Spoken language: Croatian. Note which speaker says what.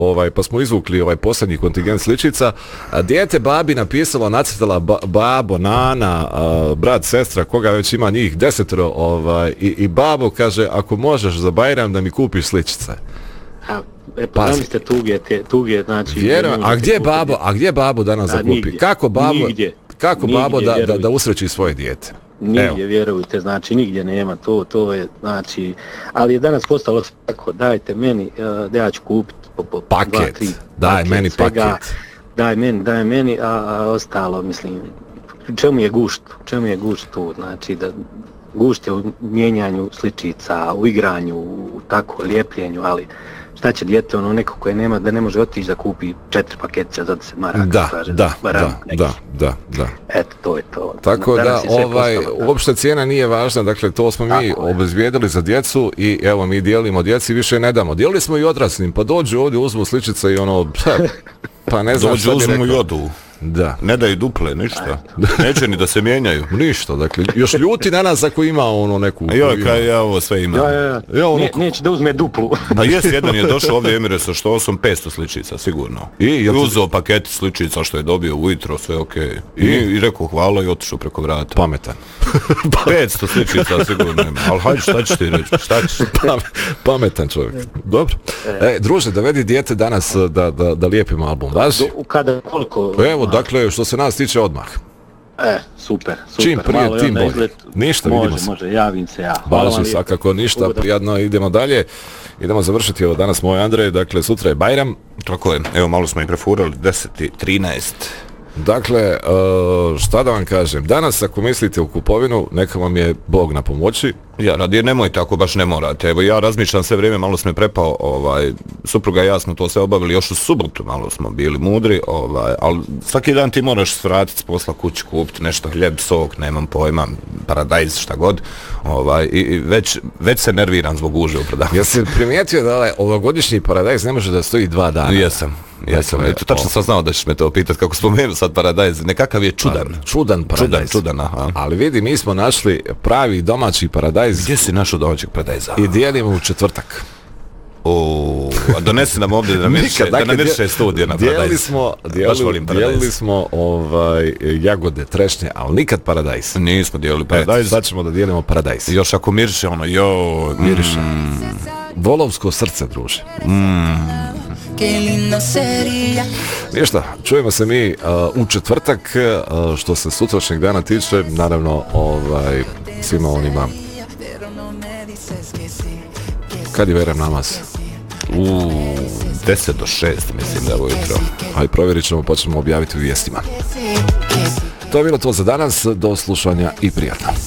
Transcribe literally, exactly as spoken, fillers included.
Speaker 1: ovaj, pa smo izvukli ovaj posljednji kontingent sličica. A, dijete babi napisalo, nacrtala ba, babo, nana, a, brat, sestra, koga već ima njih desetero, ovaj, i, i babo kaže, ako možeš za Bajram da mi kupiš sličice.
Speaker 2: A, e, pa zamislite tuge, te, tuge, znači...
Speaker 1: Vjerujem, a gdje babo, a gdje babo danas da, zakupi? Nigdje, kako babo, nigdje, kako nigdje, babo da, da, da usreći svoje dijete?
Speaker 2: Nigdje, vjerujte, znači nigdje nema, to, to je, znači, ali je danas postalo tako, dajte meni, da ja ću kupiti po, po
Speaker 1: paket, dva, tri,
Speaker 2: daj
Speaker 1: paket, meni
Speaker 2: svega,
Speaker 1: paket.
Speaker 2: Daj meni, daj meni, a, a ostalo, mislim, čemu je gušt, čemu je gušt tu, znači da gušt je u mijenjanju sličica, u igranju, u tako lijepljenju, ali šta će dijete ono neko koje nema, da ne može otići da kupi četiri paketića za deset maraka.
Speaker 1: Da,
Speaker 2: kaže,
Speaker 1: da,
Speaker 2: baram,
Speaker 1: da, da, da, da.
Speaker 2: Eto, to je to.
Speaker 1: Tako da, da ovaj,
Speaker 2: postalo,
Speaker 1: uopšte cijena nije važna, dakle, to smo mi obezbijedili za djecu i evo, mi dijelimo djeci, više ne damo. Dijelili smo i odraslim, pa dođu ovdje, uzmu sličice i ono, pa ne znam
Speaker 3: dođu, uzmu i odu.
Speaker 1: Da.
Speaker 3: Ne daju duple, ništa. Neće ni da se mijenjaju.
Speaker 1: Ništa, dakle, još ljuti na nas ako ima ono neku...
Speaker 3: Joj, kaj ja ovo sve imam.
Speaker 2: Ja, ja, ja. ja ono... ne, neće da uzme duplu.
Speaker 3: Pa jes, jedan je došao ovdje Emireso što osam petsto sličica, sigurno. I, I uzeo paket sličica što je dobio ujutro, sve okej. Okay. I, I, I rekao hvala i otišao preko vrata.
Speaker 1: Pametan.
Speaker 3: petsto sličica sigurno ima. Ali hajde, šta ćeš ti reći? Šta ćeš?
Speaker 1: Pametan čovjek. Dobro. E, druže, dovedi dijete danas da, da, da lijepimo album. Važi?
Speaker 2: Kada, koliko...
Speaker 1: Evo, dakle, što se nas tiče odmah.
Speaker 2: E, super, super.
Speaker 1: Čim prije,
Speaker 2: malo
Speaker 1: tim bolje.
Speaker 2: Izgled...
Speaker 1: Ništa,
Speaker 2: može,
Speaker 1: vidimo se.
Speaker 2: Može, može, javim se ja.
Speaker 1: Hvala vam svakako, ništa, prijatno, idemo dalje. Idemo završiti ovo danas, moj Andrej, dakle, sutra je Bajram.
Speaker 3: Tako je, evo malo smo i prefurali, deset i trinaest.
Speaker 1: Dakle, šta da vam kažem, danas ako mislite u kupovinu, neka vam je Bog na pomoći.
Speaker 3: Ja, radi, nemoj tako, baš ne morate. Evo, ja razmišljam sve vrijeme, malo sam prepao, ovaj, supruga i ja smo to sve obavili, još u subotu malo smo bili mudri, ovaj, ali svaki dan ti moraš svratiti s posla kući, kupiti nešto, hljeb, sok, nemam pojma, paradajz, šta god, ovaj, i, i već, već se nerviram zbog uže u prodavu.
Speaker 1: Ja sam primijetio da ovaj ovogodišnji paradajz ne može da stoji dva dana.
Speaker 3: Jesam. Jesam, dakle, eto, tačno sam znao da ćeš me to pitati kako spomenu sad paradajz, nekakav je čudan.
Speaker 1: Pa, čudan paradajz.
Speaker 3: Čudan, čudan, aha.
Speaker 1: Ali vidi, mi smo našli pravi domaći paradajz.
Speaker 3: Gdje si našao domaćeg paradajza?
Speaker 1: I dijelimo u četvrtak.
Speaker 3: O, a donesi nam ovdje da namiriše, dakle, da namiriše studije na paradajz.
Speaker 1: Dijelili smo, dijelili, dijelili smo ovaj, jagode, trešnje, ali nikad paradajz.
Speaker 3: Nismo dijelili paradajz.
Speaker 1: Et, sad ćemo da dijelimo paradajz.
Speaker 3: Još ako miriše, ono, jo, miriše.
Speaker 1: Mm. Volovsko srce, druže.
Speaker 3: Mm.
Speaker 1: Ništa, čujemo se mi uh, u četvrtak, uh, što se sutrašnjeg dana tiče, naravno, ovaj, svima onima. Kad je Bajram namaz?
Speaker 3: U deset do šest, mislim da je ujutro.
Speaker 1: Aj, provjerit ćemo, pa ćemo objaviti u vijestima. To je bilo to za danas, do slušanja i prijatno.